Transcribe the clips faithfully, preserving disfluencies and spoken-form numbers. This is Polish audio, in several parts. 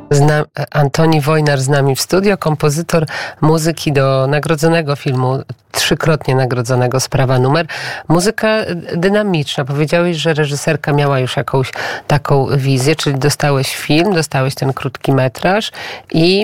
Zna, Antoni Wojnar z nami w studio, kompozytor muzyki do nagrodzonego filmu, trzykrotnie nagrodzonego Sprawa numer. Muzyka dynamiczna. Powiedziałeś, że reżyserka miała już jakąś taką wizję, czyli dostałeś film, dostałeś ten krótki metraż i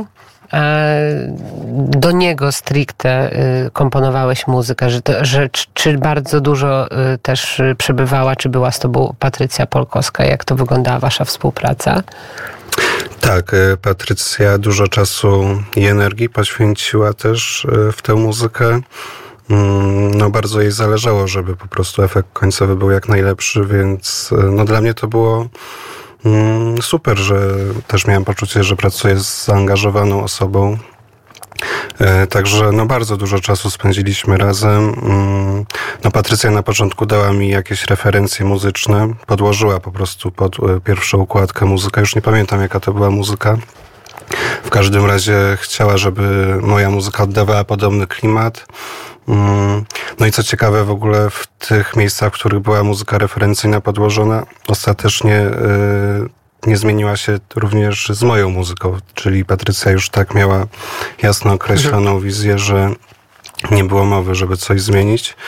do niego stricte komponowałeś muzykę, że, to, że czy bardzo dużo też przebywała, czy była z tobą Patrycja Polkowska? Jak to wyglądała wasza współpraca? Tak, Patrycja dużo czasu i energii poświęciła też w tę muzykę. No bardzo jej zależało, żeby po prostu efekt końcowy był jak najlepszy, więc no dla mnie to było super, że też miałem poczucie, że pracuję z zaangażowaną osobą. Także no bardzo dużo czasu spędziliśmy razem. No Patrycja na początku dała mi jakieś referencje muzyczne, podłożyła po prostu pod pierwszą układkę muzykę. Już nie pamiętam, jaka to była muzyka. W każdym razie chciała, żeby moja muzyka oddawała podobny klimat. No i co ciekawe, w ogóle w tych miejscach, w których była muzyka referencyjna podłożona, ostatecznie nie zmieniła się również z moją muzyką, czyli Patrycja już tak miała jasno określoną wizję, że nie było mowy, żeby coś zmienić.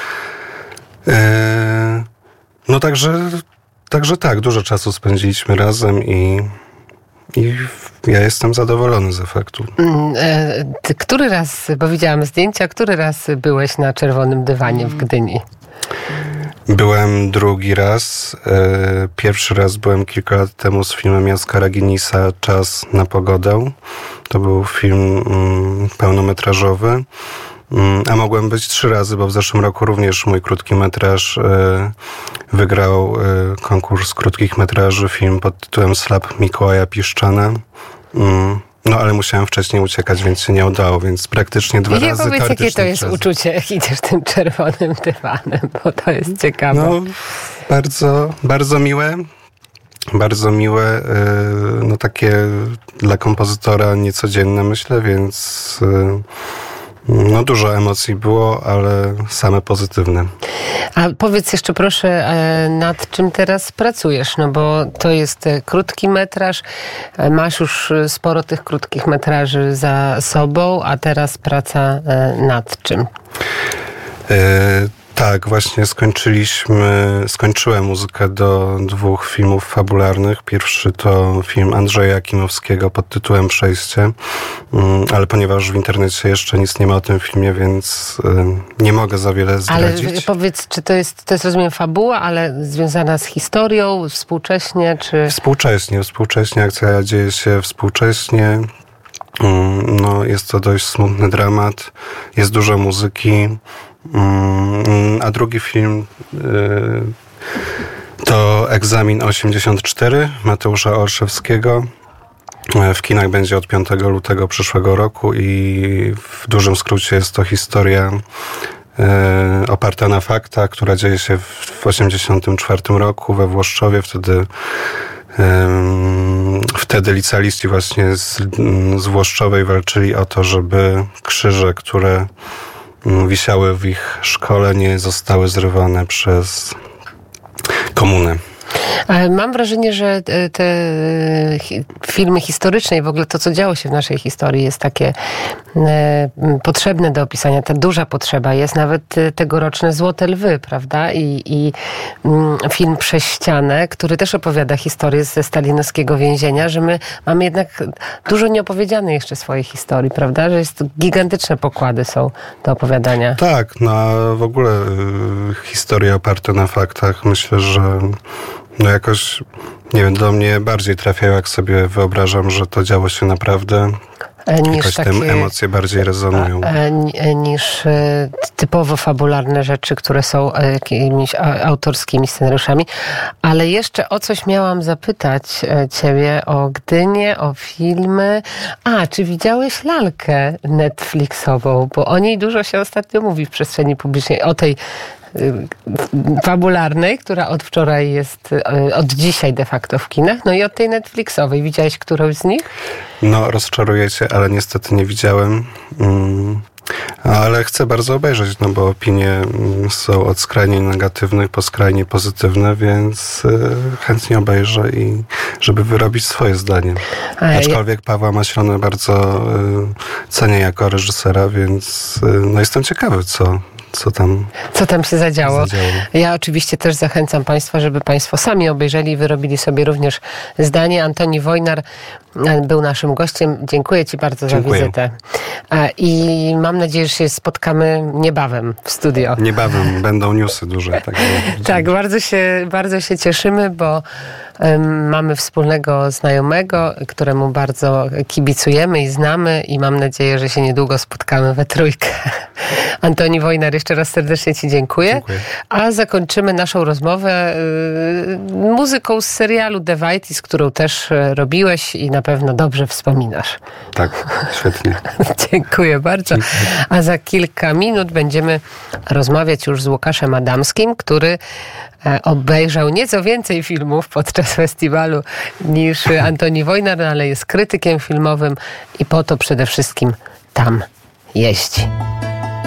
No także, także tak, dużo czasu spędziliśmy razem i I ja jestem zadowolony z efektu. Ty który raz, bo widziałam zdjęcia, który raz byłeś na czerwonym dywanie w Gdyni? Byłem drugi raz. Pierwszy raz byłem kilka lat temu z filmem Jaskara Guinnessa Czas na pogodę. To był film pełnometrażowy. A mogłem być trzy razy, bo w zeszłym roku również mój krótki metraż wygrał konkurs krótkich metraży, film pod tytułem Slap Mikołaja Piszczana. No ale musiałem wcześniej uciekać, więc się nie udało, więc praktycznie dwa I razy powiedz, jakie to jest czas. uczucie, jak idziesz tym czerwonym dywanem, bo to jest ciekawe. No, bardzo, bardzo miłe. Bardzo miłe, no takie dla kompozytora niecodzienne, myślę, więc no dużo emocji było, ale same pozytywne. A powiedz jeszcze proszę, nad czym teraz pracujesz? No bo to jest krótki metraż, masz już sporo tych krótkich metraży za sobą, a teraz praca nad czym? E- Tak, właśnie skończyliśmy, skończyłem muzykę do dwóch filmów fabularnych. Pierwszy to film Andrzeja Jakimowskiego pod tytułem Przejście, ale ponieważ w internecie jeszcze nic nie ma o tym filmie, więc nie mogę za wiele zdradzić. Ale powiedz, czy to jest, to jest rozumiem fabuła, ale związana z historią, współcześnie, czy... Współcześnie, współcześnie, akcja dzieje się współcześnie. No, jest to dość smutny dramat, jest dużo muzyki. A drugi film to Egzamin osiemdziesiąt cztery Mateusza Olszewskiego. W kinach będzie od piątego lutego przyszłego roku i w dużym skrócie jest to historia oparta na faktach, która dzieje się w osiemdziesiątym czwartym roku we Włoszczowie. Wtedy Wtedy licealiści właśnie z, z Włoszczowej walczyli o to, żeby krzyże, które wisiały w ich szkole, nie zostały zrywane przez komunę. Mam wrażenie, że te filmy historyczne i w ogóle to, co działo się w naszej historii, jest takie potrzebne do opisania. Ta duża potrzeba jest, nawet tegoroczne Złote Lwy, prawda? I, i film Przez ścianę, który też opowiada historię ze stalinowskiego więzienia, że my mamy jednak dużo nieopowiedzianej jeszcze swojej historii, prawda? Że jest gigantyczne pokłady są do opowiadania. Tak, no a w ogóle historie oparte na faktach, myślę, że no jakoś, nie wiem, do mnie bardziej trafiają, jak sobie wyobrażam, że to działo się naprawdę. Niż jakoś takie, te emocje bardziej rezonują. Niż typowo fabularne rzeczy, które są jakimiś autorskimi scenariuszami. Ale jeszcze o coś miałam zapytać ciebie, o Gdynię, o filmy. A, czy widziałeś lalkę Netflixową? Bo o niej dużo się ostatnio mówi w przestrzeni publicznej. O tej fabularnej, która od wczoraj jest, od dzisiaj de facto w kinach, no i od tej Netflixowej. Widziałeś którąś z nich? No, rozczaruję cię, ale niestety nie widziałem. Mm. Ale chcę bardzo obejrzeć, no bo opinie są od skrajnie negatywnych po skrajnie pozytywne, więc chętnie obejrzę i żeby wyrobić swoje zdanie. Aczkolwiek Pawła Maśronę bardzo cenię jako reżysera, więc no jestem ciekawy, co... Co tam, Co tam się zadziało. zadziało. Ja oczywiście też zachęcam Państwa, żeby Państwo sami obejrzeli i wyrobili sobie również zdanie. Antoni Wojnar był naszym gościem. Dziękuję Ci bardzo Dziękuję. za wizytę. I mam nadzieję, że się spotkamy niebawem w studio. Niebawem będą newsy duże. Tak, tak bardzo, się, bardzo się cieszymy, bo um, mamy wspólnego znajomego, któremu bardzo kibicujemy i znamy i mam nadzieję, że się niedługo spotkamy we trójkę. Antoni Wojnar, jeszcze raz serdecznie Ci dziękuję. Dziękuję. A zakończymy naszą rozmowę y, muzyką z serialu The Whiteys, którą też robiłeś i na pewno dobrze wspominasz. Tak, świetnie. Dziękuję bardzo. A za kilka minut będziemy rozmawiać już z Łukaszem Adamskim, który obejrzał nieco więcej filmów podczas festiwalu niż Antoni Wojnar, ale jest krytykiem filmowym i po to przede wszystkim tam jeździ.